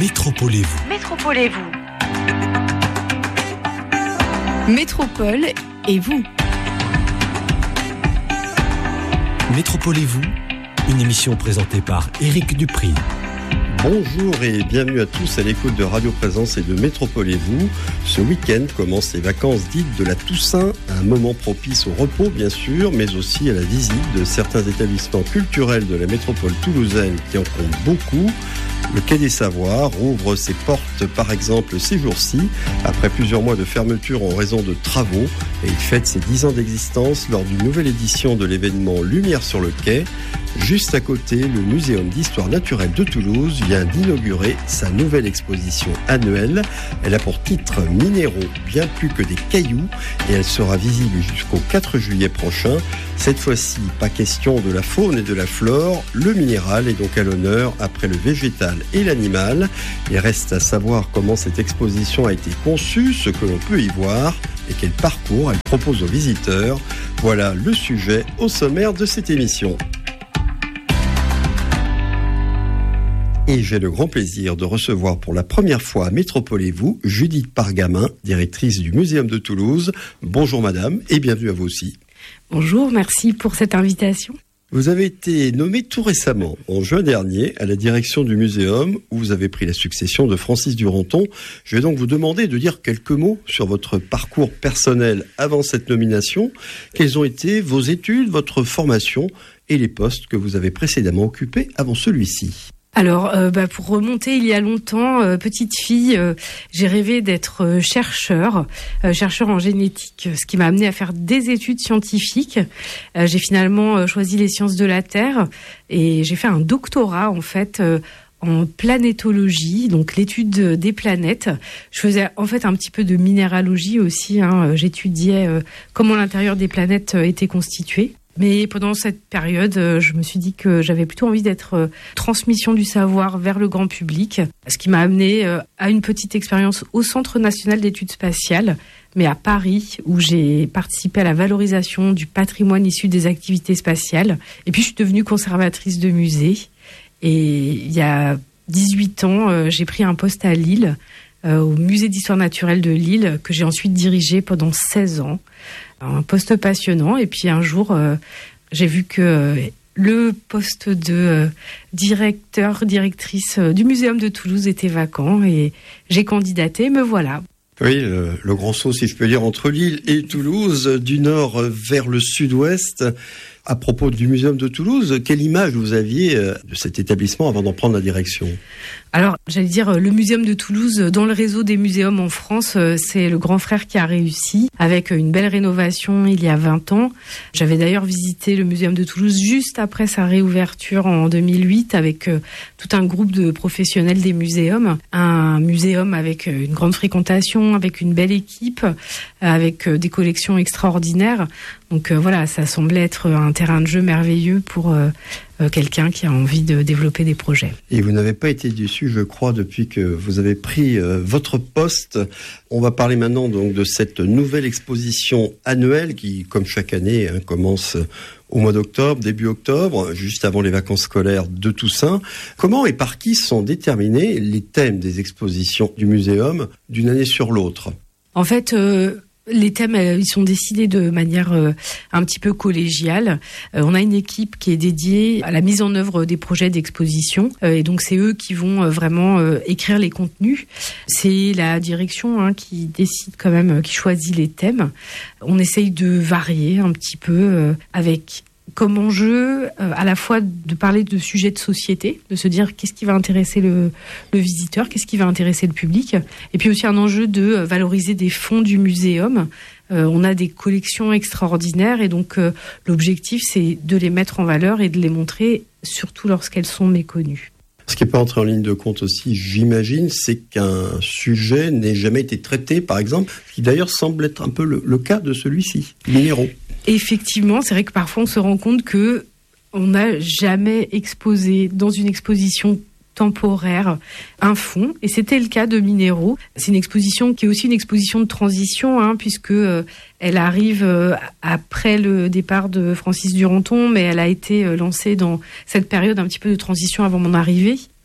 Métropolez-vous. Métropolez-vous. Métropole et vous. Métropolez-vous, une émission présentée par Éric Dupri. Bonjour et bienvenue à tous à l'écoute de Radio Présence et de Métropolez-vous. Ce week-end commencent les vacances dites de la Toussaint, un moment propice au repos bien sûr, mais aussi à la visite de certains établissements culturels de la métropole toulousaine qui en comptent beaucoup. Le Quai des Savoirs ouvre ses portes par exemple ces jours-ci, après plusieurs mois de fermeture en raison de travaux, et il fête ses 10 ans d'existence lors d'une nouvelle édition de l'événement Lumière sur le Quai. Juste à côté, le Muséum d'Histoire Naturelle de Toulouse vient d'inaugurer sa nouvelle exposition annuelle. Elle a pour titre « Minéraux, bien plus que des cailloux » et elle sera visible jusqu'au 4 juillet prochain. Cette fois-ci, pas question de la faune et de la flore, le minéral est donc à l'honneur après le végétal et l'animal. Il reste à savoir comment cette exposition a été conçue, ce que l'on peut y voir et quel parcours elle propose aux visiteurs. Voilà le sujet au sommaire de cette émission. Et j'ai le grand plaisir de recevoir pour la première fois à Métropolez-vous Judith Pargamin, directrice du Muséum de Toulouse. Bonjour madame et bienvenue à vous aussi. Bonjour, merci pour cette invitation. Vous avez été nommée tout récemment, en juin dernier, à la direction du muséum où vous avez pris la succession de Francis Duranton. Je vais donc vous demander de dire quelques mots sur votre parcours personnel avant cette nomination. Quelles ont été vos études, votre formation et les postes que vous avez précédemment occupés avant celui-ci ? Alors, pour remonter il y a longtemps, petite fille, j'ai rêvé d'être chercheur en génétique, ce qui m'a amené à faire des études scientifiques. J'ai finalement choisi les sciences de la Terre et j'ai fait un doctorat en fait en planétologie, donc l'étude des planètes. Je faisais en fait un petit peu de minéralogie aussi. J'étudiais comment l'intérieur des planètes était constitué. Mais pendant cette période, je me suis dit que j'avais plutôt envie d'être transmission du savoir vers le grand public, ce qui m'a amené à une petite expérience au Centre national d'études spatiales, mais à Paris, où j'ai participé à la valorisation du patrimoine issu des activités spatiales. Et puis, je suis devenue conservatrice de musée. Et il y a 18 ans, j'ai pris un poste à Lille, au Musée d'Histoire Naturelle de Lille, que j'ai ensuite dirigé pendant 16 ans. Un poste passionnant. Et puis un jour, j'ai vu que le poste de directrice du Muséum de Toulouse était vacant et j'ai candidaté, me voilà. Oui, le grand saut, si je peux dire, entre Lille et Toulouse, du nord vers le sud-ouest. À propos du Muséum de Toulouse, quelle image vous aviez de cet établissement avant d'en prendre la direction ? Alors, j'allais dire, le Muséum de Toulouse, dans le réseau des muséums en France, c'est le grand frère qui a réussi, avec une belle rénovation il y a 20 ans. J'avais d'ailleurs visité le Muséum de Toulouse juste après sa réouverture en 2008, avec tout un groupe de professionnels des muséums. Un muséum avec une grande fréquentation, avec une belle équipe, avec des collections extraordinaires. Donc voilà, ça semblait être un terrain de jeu merveilleux pour quelqu'un qui a envie de développer des projets. Et vous n'avez pas été déçu, je crois, depuis que vous avez pris votre poste. On va parler maintenant donc de cette nouvelle exposition annuelle qui, comme chaque année, commence au mois d'octobre, début octobre, juste avant les vacances scolaires de Toussaint. Comment et par qui sont déterminés les thèmes des expositions du muséum d'une année sur l'autre ? En fait, les thèmes, ils sont décidés de manière un petit peu collégiale. On a une équipe qui est dédiée à la mise en œuvre des projets d'exposition. Et donc, c'est eux qui vont vraiment écrire les contenus. C'est la direction qui décide quand même, qui choisit les thèmes. On essaye de varier un petit peu avec comme enjeu à la fois de parler de sujets de société, de se dire qu'est-ce qui va intéresser le visiteur, qu'est-ce qui va intéresser le public, et puis aussi un enjeu de valoriser des fonds du muséum. On a des collections extraordinaires et donc l'objectif c'est de les mettre en valeur et de les montrer, surtout lorsqu'elles sont méconnues. Ce qui n'est pas entré en ligne de compte aussi, j'imagine, c'est qu'un sujet n'ait jamais été traité, par exemple, ce qui d'ailleurs semble être un peu le cas de celui-ci, minéraux. Effectivement, c'est vrai que parfois on se rend compte que on n'a jamais exposé dans une exposition temporaire un fonds, et c'était le cas de Minéraux. C'est une exposition qui est aussi une exposition de transition, puisque elle arrive après le départ de Francis Duranton, mais elle a été lancée dans cette période un petit peu de transition avant mon arrivée.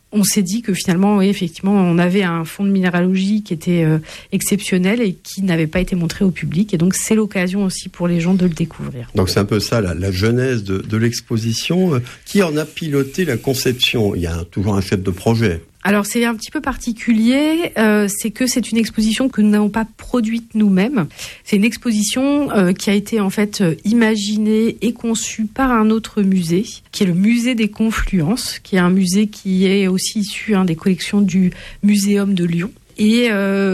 on s'est dit que finalement, oui, effectivement, on avait un fonds de minéralogie qui était exceptionnel et qui n'avait pas été montré au public. Et donc, c'est l'occasion aussi pour les gens de le découvrir. Donc, c'est un peu ça, la genèse de l'exposition. Qui en a piloté la conception ? Il y a toujours un chef de projet. Alors, c'est un petit peu particulier, c'est que c'est une exposition que nous n'avons pas produite nous-mêmes. C'est une exposition qui a été en fait imaginée et conçue par un autre musée, qui est le musée des Confluences, qui est un musée qui est aussi issu des collections du Muséum de Lyon. Et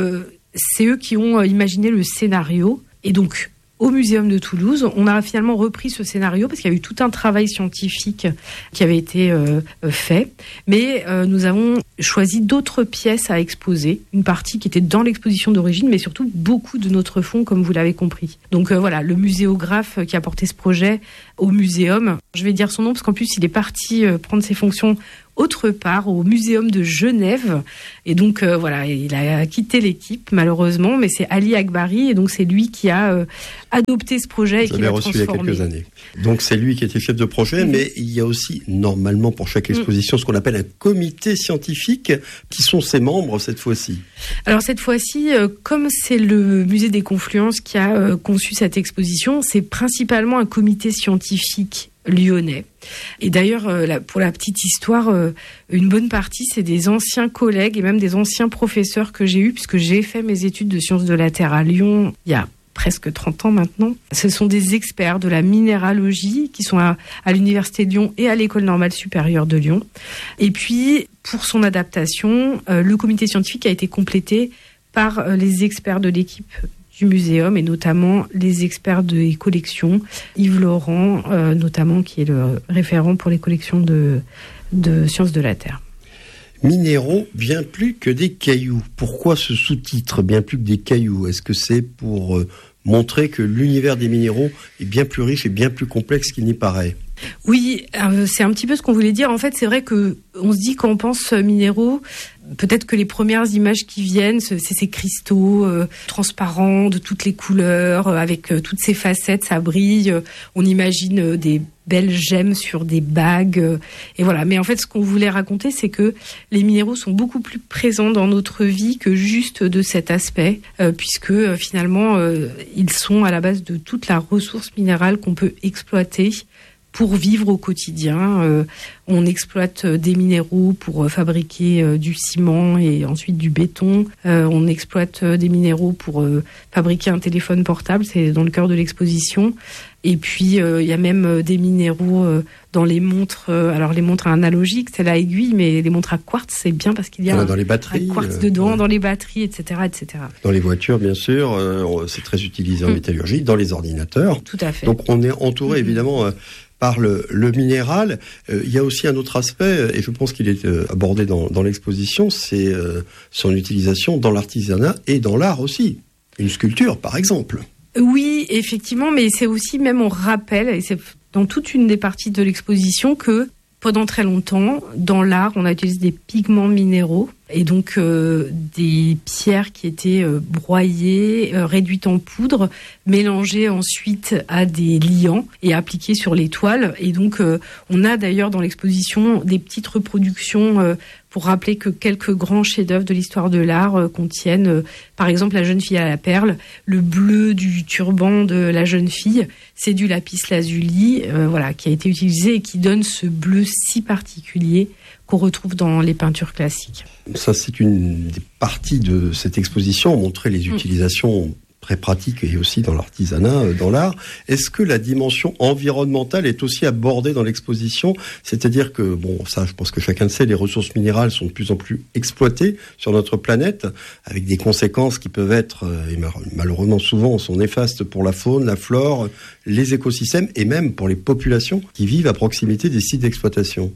c'est eux qui ont imaginé le scénario. Et donc, au Muséum de Toulouse, on a finalement repris ce scénario parce qu'il y a eu tout un travail scientifique qui avait été fait. Mais nous avons choisi d'autres pièces à exposer, une partie qui était dans l'exposition d'origine, mais surtout beaucoup de notre fonds, comme vous l'avez compris. Donc voilà, le muséographe qui a porté ce projet au muséum, je vais dire son nom parce qu'en plus il est parti prendre ses fonctions autre part, au Muséum de Genève. Et donc, voilà, il a quitté l'équipe, malheureusement, mais c'est Ali Akbari, et donc c'est lui qui a adopté ce projet et qui l'a transformé. Il y a quelques années. Donc, c'est lui qui était chef de projet, mais il y a aussi, normalement, pour chaque exposition, ce qu'on appelle un comité scientifique. Qui sont ses membres, cette fois-ci ? Alors, cette fois-ci, comme c'est le Musée des Confluences qui a conçu cette exposition, c'est principalement un comité scientifique lyonnais. Et d'ailleurs, pour la petite histoire, une bonne partie, c'est des anciens collègues et même des anciens professeurs que j'ai eus, puisque j'ai fait mes études de sciences de la Terre à Lyon il y a presque 30 ans maintenant. Ce sont des experts de la minéralogie qui sont à l'Université de Lyon et à l'École normale supérieure de Lyon. Et puis, pour son adaptation, le comité scientifique a été complété par les experts de l'équipe du muséum et notamment les experts des collections, Yves Laurent notamment qui est le référent pour les collections de sciences de la Terre. Minéraux, bien plus que des cailloux. Pourquoi ce sous-titre, bien plus que des cailloux ? Est-ce que c'est pour montrer que l'univers des minéraux est bien plus riche et bien plus complexe qu'il n'y paraît ? Oui, c'est un petit peu ce qu'on voulait dire. En fait, c'est vrai que on se dit quand on pense minéraux, peut-être que les premières images qui viennent, c'est ces cristaux transparents de toutes les couleurs, avec toutes ces facettes, ça brille. On imagine des belles gemmes sur des bagues, et voilà. Mais en fait, ce qu'on voulait raconter, c'est que les minéraux sont beaucoup plus présents dans notre vie que juste de cet aspect, puisque finalement, ils sont à la base de toute la ressource minérale qu'on peut exploiter pour vivre au quotidien. On exploite des minéraux pour fabriquer du ciment et ensuite du béton. On exploite des minéraux pour fabriquer un téléphone portable, c'est dans le cœur de l'exposition. Et puis, il y a même des minéraux dans les montres. Alors, les montres analogiques, c'est la aiguille, mais les montres à quartz, c'est bien parce qu'il y a dans les batteries, un quartz dedans, dans les batteries, etc., etc. Dans les voitures, bien sûr, c'est très utilisé en métallurgie, dans les ordinateurs. Tout à fait. Donc, on est entouré, évidemment, par le minéral. Il y a aussi un autre aspect, et je pense qu'il est abordé dans l'exposition, c'est son utilisation dans l'artisanat et dans l'art aussi. Une sculpture, par exemple. Oui, effectivement, mais c'est aussi même on rappelle, et c'est dans toute une des parties de l'exposition, que pendant très longtemps, dans l'art, on a utilisé des pigments minéraux et donc des pierres qui étaient broyées, réduites en poudre, mélangées ensuite à des liants et appliquées sur les toiles. Et donc, on a d'ailleurs dans l'exposition des petites reproductions pour rappeler que quelques grands chefs-d'œuvre de l'histoire de l'art contiennent, par exemple, La jeune fille à la perle, le bleu du turban de la jeune fille, c'est du lapis lazuli, voilà, qui a été utilisé et qui donne ce bleu si particulier qu'on retrouve dans les peintures classiques. Ça, c'est une des parties de cette exposition, montrer les utilisations très pratiques et aussi dans l'artisanat, dans l'art. Est-ce que la dimension environnementale est aussi abordée dans l'exposition ? C'est-à-dire que, bon, ça, je pense que chacun le sait, les ressources minérales sont de plus en plus exploitées sur notre planète, avec des conséquences qui peuvent être, et malheureusement souvent, sont néfastes pour la faune, la flore, les écosystèmes et même pour les populations qui vivent à proximité des sites d'exploitation.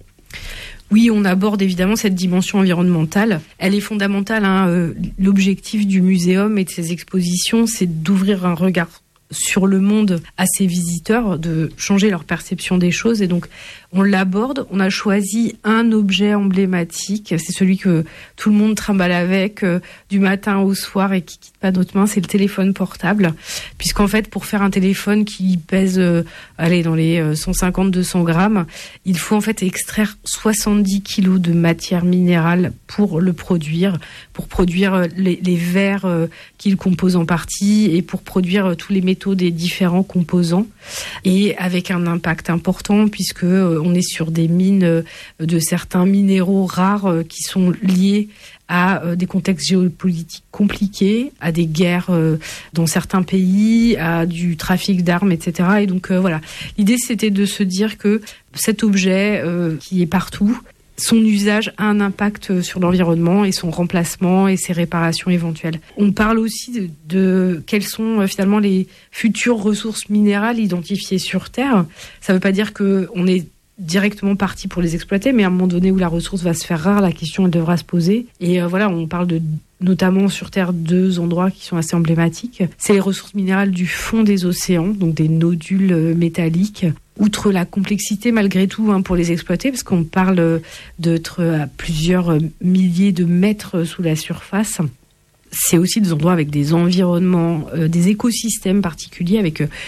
Oui, on aborde évidemment cette dimension environnementale. Elle est fondamentale. L'objectif du muséum et de ses expositions, c'est d'ouvrir un regard sur le monde à ses visiteurs, de changer leur perception des choses. Et donc, on l'aborde. On a choisi un objet emblématique. C'est celui que tout le monde trimballe avec du matin au soir et qui quitte pas notre main. C'est le téléphone portable. Puisqu'en fait, pour faire un téléphone qui pèse, dans les 150-200 grammes, il faut en fait extraire 70 kilos de matière minérale pour le produire, pour produire les verres qu'il compose en partie et pour produire tous les métaux des différents composants. Et avec un impact important puisque on est sur des mines de certains minéraux rares qui sont liés à des contextes géopolitiques compliqués, à des guerres dans certains pays, à du trafic d'armes, etc. Et donc voilà, l'idée c'était de se dire que cet objet qui est partout, son usage a un impact sur l'environnement et son remplacement et ses réparations éventuelles. On parle aussi de quelles sont finalement les futures ressources minérales identifiées sur Terre. Ça ne veut pas dire qu'on est directement parti pour les exploiter, mais à un moment donné où la ressource va se faire rare, la question elle devra se poser. Et on parle de notamment sur Terre 2 endroits qui sont assez emblématiques. C'est les ressources minérales du fond des océans, donc des nodules métalliques. Outre la complexité malgré tout pour les exploiter, parce qu'on parle d'être à plusieurs milliers de mètres sous la surface, c'est aussi des endroits avec des environnements, des écosystèmes particuliers, avec